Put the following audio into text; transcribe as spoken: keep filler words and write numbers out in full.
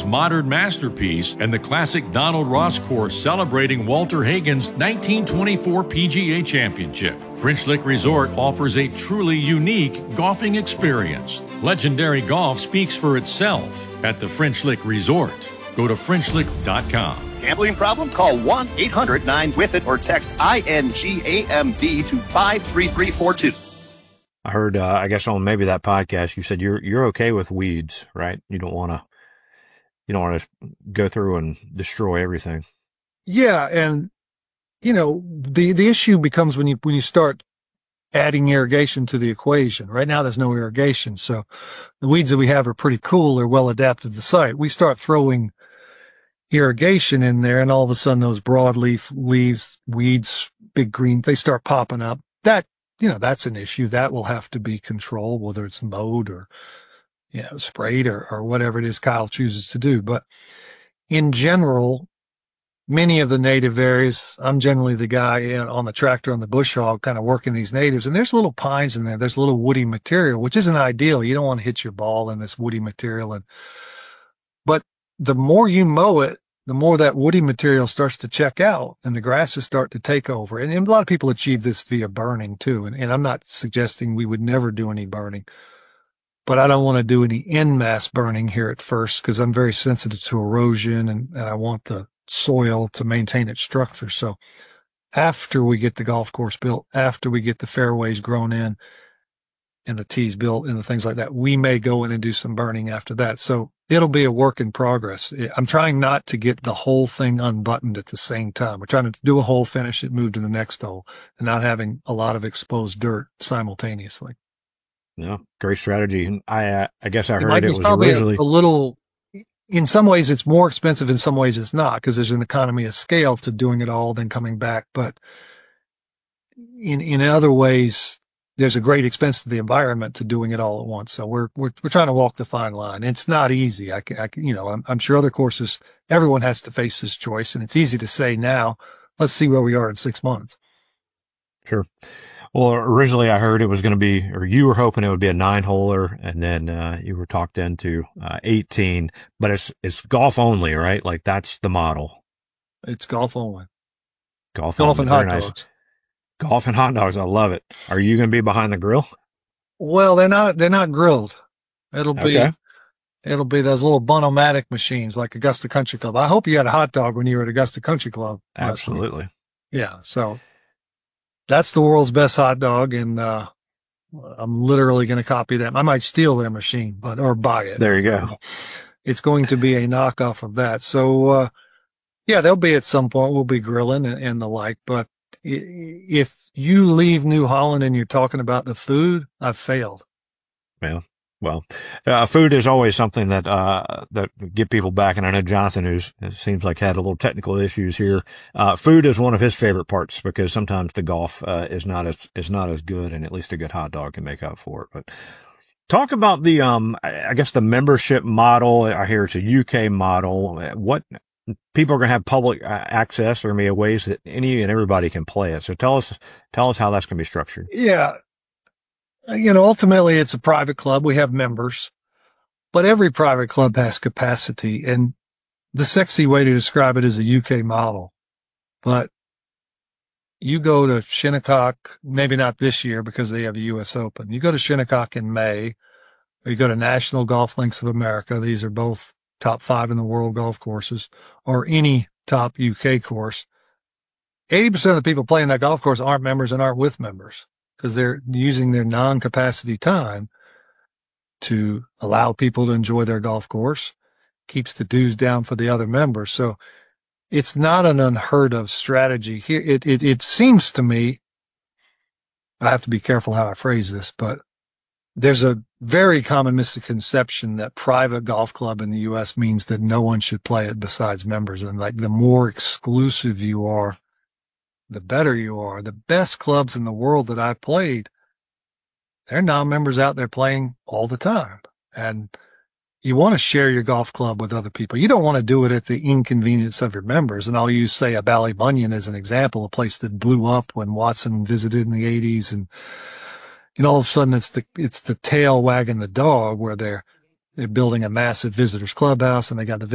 modern masterpiece and the classic Donald Ross course celebrating Walter Hagen's nineteen twenty-four P G A Championship. French Lick Resort offers a truly unique golfing experience. Legendary golf speaks for itself at the French Lick Resort. Go to French Lick dot com. Gambling problem? Call one eight hundred nine with it or text I N G A M B to five three three four two. I heard, uh, I guess on maybe that podcast, you said you're, you're okay with weeds, right? You don't want to, you don't want to go through and destroy everything. Yeah. And, you know, the, the issue becomes when you, when you start adding irrigation to the equation. Right now, there's no irrigation. So the weeds that we have are pretty cool. They're well adapted to the site. We start throwing irrigation in there and all of a sudden those broadleaf leaves, weeds, big green, they start popping up. That, you know, that's an issue that will have to be controlled, whether it's mowed or, you know, sprayed or, or whatever it is Kyle chooses to do. But in general, many of the native areas, I'm generally the guy you know, on the tractor on the bush hog kind of working these natives. And there's little pines in there. There's a little woody material, which isn't ideal. You don't want to hit your ball in this woody material. And, but the more you mow it, the more that woody material starts to check out and the grasses start to take over. And, and a lot of people achieve this via burning too. And, and I'm not suggesting we would never do any burning, but I don't want to do any en masse burning here at first because I'm very sensitive to erosion and, and I want the soil to maintain its structure. So after we get the golf course built, after we get the fairways grown in and the tees built and the things like that, we may go in and do some burning after that. So it'll be a work in progress. I'm trying not to get the whole thing unbuttoned at the same time. We're trying to do a hole, finish it, move to the next hole, and not having a lot of exposed dirt simultaneously. Yeah, great strategy. And I, uh, I guess I heard it, it was probably originally a, a little, in some ways it's more expensive, in some ways it's not, because there's an economy of scale to doing it all, then coming back. But in, in other ways, there's a great expense to the environment to doing it all at once. So we're, we're, we're trying to walk the fine line. It's not easy. I can, I can, you know, I'm, I'm sure other courses, everyone has to face this choice, and it's easy to say now, let's see where we are in six months. Sure. Well, originally I heard it was going to be, or you were hoping it would be a nine holer, and then, uh, you were talked into, uh, eighteen, but it's, it's golf only, right? Like that's the model. It's golf only. Golf, golf only. and hot Very dogs. Nice. Golf and hot dogs. I love it. Are you going to be behind the grill? Well, they're not, they're not grilled. It'll be, okay. It'll be those little Bonomatic machines like Augusta Country Club. I hope you had a hot dog when you were at Augusta Country Club. Absolutely. Yeah. So that's the world's best hot dog. And, uh, I'm literally going to copy them. I might steal their machine, but, or buy it. There you go. It's going to be a knockoff of that. So, uh, yeah, they'll be at some point. We'll be grilling and, and the like, but if you leave New Holland and you're talking about the food, I've failed. Yeah. Well, uh, food is always something that, uh, that get people back. And I know Jonathan, who's, it seems like had a little technical issues here. Uh, food is one of his favorite parts because sometimes the golf, uh, is not as, is not as good, and at least a good hot dog can make up for it. But talk about the, um, I guess the membership model. I hear it's a U K model. What, people are going to have public access, or maybe ways that any and everybody can play it. So tell us, tell us how that's going to be structured. Yeah. You know, ultimately it's a private club. We have members, but every private club has capacity, and the sexy way to describe it is a U K model. But you go to Shinnecock, maybe not this year because they have a U S Open. You go to Shinnecock in May, or you go to National Golf Links of America. These are both top five in the world golf courses, or any top U K course. eighty percent of the people playing that golf course aren't members and aren't with members because they're using their non-capacity time to allow people to enjoy their golf course, keeps the dues down for the other members. So it's not an unheard of strategy here. It, it, it seems to me, I have to be careful how I phrase this, but there's a very common misconception that private golf club in the U S means that no one should play it besides members. And like the more exclusive you are, the better you are. The best clubs in the world that I've played, they're non-members out there playing all the time. And you want to share your golf club with other people. You don't want to do it at the inconvenience of your members. And I'll use, say, a Ballybunion as an example, a place that blew up when Watson visited in the eighties. And, you know, all of a sudden it's the, it's the tail wagging the dog where they're, they're building a massive visitors clubhouse and they got the